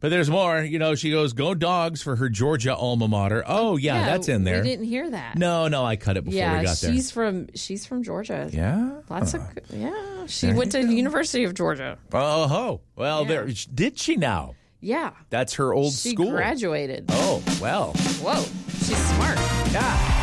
But there's more. She goes, go Dogs for her Georgia alma mater. Oh, yeah, that's in there. We didn't hear that. No, I cut it before we got there. she's from Georgia. Yeah? She went to the University of Georgia. Oh, well, did she now? Yeah. That's her old school. She graduated. Oh, well. Whoa, she's smart. Yeah.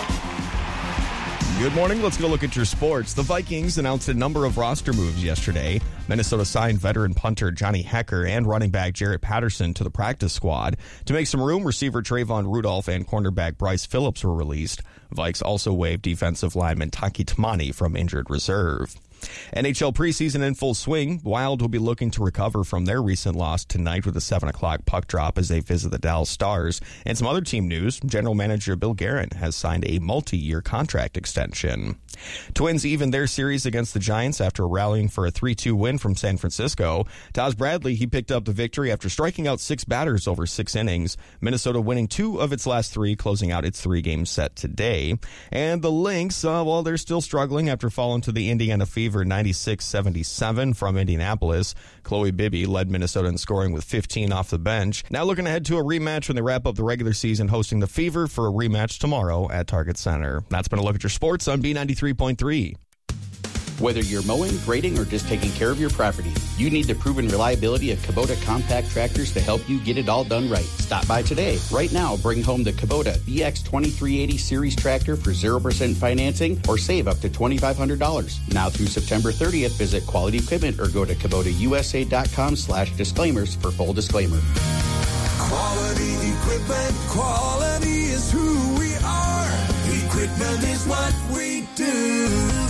Good morning. Let's go look at your sports. The Vikings announced a number of roster moves yesterday. Minnesota signed veteran punter Johnny Hekker and running back Jarrett Patterson to the practice squad. To make some room, receiver Trayvon Rudolph and cornerback Bryce Phillips were released. Vikes also waived defensive lineman Taki Tamani from injured reserve. NHL preseason in full swing. Wild will be looking to recover from their recent loss tonight with a 7 o'clock puck drop as they visit the Dallas Stars. And some other team news, general manager Bill Guerin has signed a multi-year contract extension. Twins evened their series against the Giants after rallying for a 3-2 win from San Francisco. Taj Bradley, he picked up the victory after striking out 6 batters over 6 innings. Minnesota winning 2 of its last 3, closing out its 3-game set today. And the Lynx, they're still struggling after falling to the Indiana Fever 96-77 from Indianapolis. Chloe Bibby led Minnesota in scoring with 15 off the bench. Now looking ahead to a rematch when they wrap up the regular season, hosting the Fever for a rematch tomorrow at Target Center. That's been a look at your sports on B93.3. Whether you're mowing, grading, or just taking care of your property, you need the proven reliability of Kubota compact tractors to help you get it all done right. Stop by today. Right now, bring home the Kubota BX2380 Series tractor for 0% financing or save up to $2,500. Now through September 30th, visit Quality Equipment or go to KubotaUSA.com/disclaimers for full disclaimer. Quality equipment, quality is who we are. Equipment is what we do.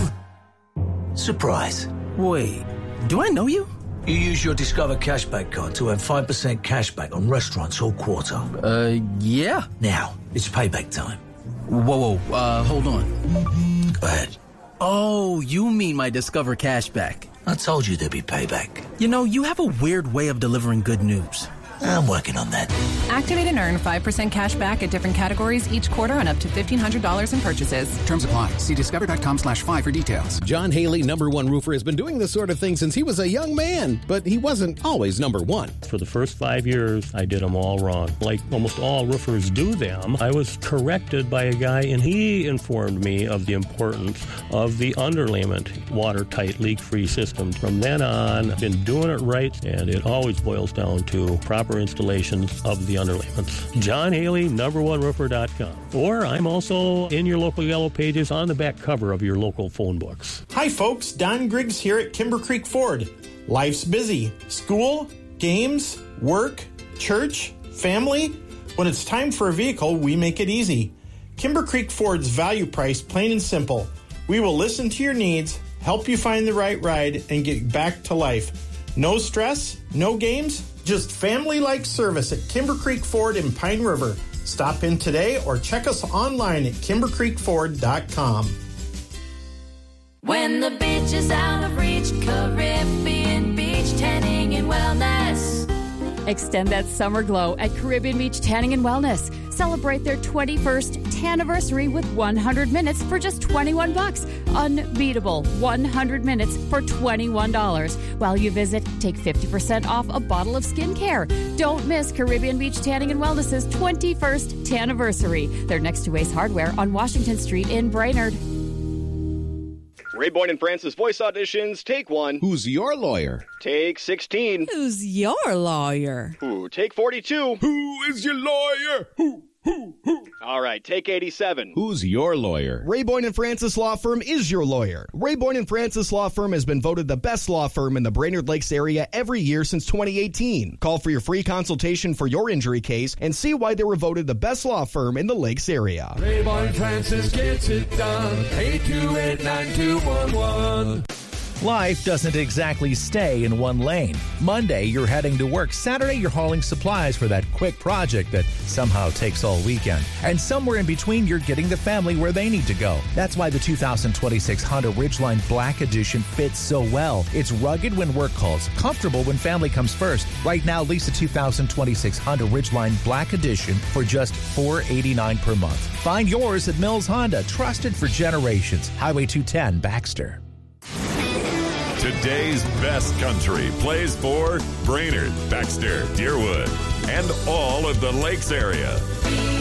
Surprise. Wait, do I know you? You use your Discover Cashback card to earn 5% cashback on restaurants all quarter. Yeah. Now, it's payback time. Whoa, hold on. Go ahead. Oh, you mean my Discover Cashback. I told you there'd be payback. You have a weird way of delivering good news. I'm working on that. Activate and earn 5% cash back at different categories each quarter on up to $1,500 in purchases. Terms apply. See discover.com/5 for details. John Haley, #1 roofer, has been doing this sort of thing since he was a young man, but he wasn't always #1. For the first 5 years, I did them all wrong. Like almost all roofers do them, I was corrected by a guy, and he informed me of the importance of the underlayment watertight, leak-free system. From then on, I've been doing it right, and it always boils down to proper installations of the underlayments. John Haley, #1roofer.com. Or I'm also in your local Yellow Pages on the back cover of your local phone books. Hi folks, Don Griggs here at Kimber Creek Ford. Life's busy. School, games, work, church, family. When it's time for a vehicle, we make it easy. Kimber Creek Ford's value price, plain and simple. We will listen to your needs, help you find the right ride, and get back to life. No stress, no games, just family-like service at Kimber Creek Ford in Pine River. Stop in today or check us online at kimbercreekford.com. When the beach is out of reach, Caribbean Beach Tanning and Wellness. Extend that summer glow at Caribbean Beach Tanning and Wellness. Celebrate their 21st anniversary with 100 minutes for just $21. Unbeatable 100 minutes for $21. While you visit, take 50% off a bottle of skincare. Don't miss Caribbean Beach Tanning and Wellness's 21st anniversary. They're next to Ace Hardware on Washington Street in Brainerd. Ray Boyne and Francis voice auditions, take 1. Who's your lawyer? Take 16. Who's your lawyer? Ooh, take 42. Who is your lawyer? Who? All right, take 87. Who's your lawyer? Ray Boyne and Francis Law Firm is your lawyer. Ray Boyne and Francis Law Firm has been voted the best law firm in the Brainerd Lakes area every year since 2018. Call for your free consultation for your injury case and see why they were voted the best law firm in the Lakes area. Ray Boyne Francis gets it done. 828-9211. Life doesn't exactly stay in one lane. Monday, you're heading to work. Saturday, you're hauling supplies for that quick project that somehow takes all weekend. And somewhere in between, you're getting the family where they need to go. That's why the 2026 Honda Ridgeline Black Edition fits so well. It's rugged when work calls, comfortable when family comes first. Right now, lease a 2026 Honda Ridgeline Black Edition for just $489 per month. Find yours at Mills Honda, trusted for generations. Highway 210, Baxter. Today's best country plays for Brainerd, Baxter, Deerwood, and all of the Lakes area.